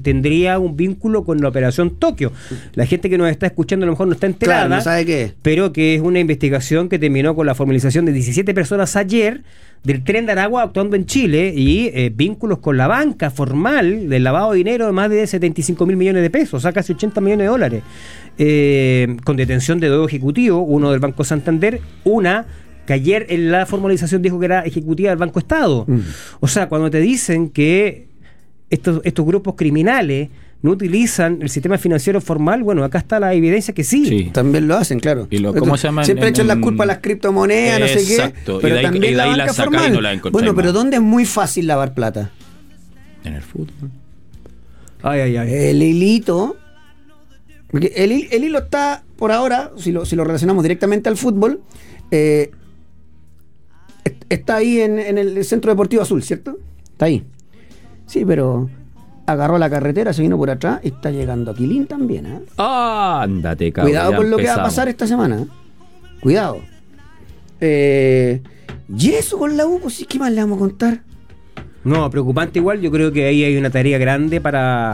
tendría un vínculo con la operación Tokio. La gente que nos está escuchando a lo mejor no está enterada, claro, no sabe qué es. Pero que es una investigación que terminó con la formalización de 17 personas ayer del Tren de Aragua actuando en Chile y vínculos con la banca formal del lavado de dinero de más de 75 mil millones de pesos, o sea, casi 80 millones de dólares, con detención de 2 ejecutivos, uno del Banco Santander, una que ayer en la formalización dijo que era ejecutiva del Banco Estado. O sea, cuando te dicen que estos grupos criminales no utilizan el sistema financiero formal, bueno, acá está la evidencia que sí. También lo hacen, claro. Y ¿cómo se llama? Siempre echan la culpa a las criptomonedas, no sé qué. Exacto. Pero y de ahí, también y de la ahí banca la saca formal. y no la encontramos. Bueno, pero ¿dónde es muy fácil lavar plata? En el fútbol. Ay. El hilito. Porque el hilo está, por ahora, si lo relacionamos directamente al fútbol, está ahí en el Centro Deportivo Azul, ¿cierto? Está ahí. Sí, pero agarró la carretera, se vino por atrás y está llegando a Quilín también, ¿eh? Ándate, cabrón. Cuidado con lo que va a pasar esta semana, ¿eh? Cuidado. Y eso con la U, pues, ¿qué más le vamos a contar? No, preocupante igual, yo creo que ahí hay una tarea grande para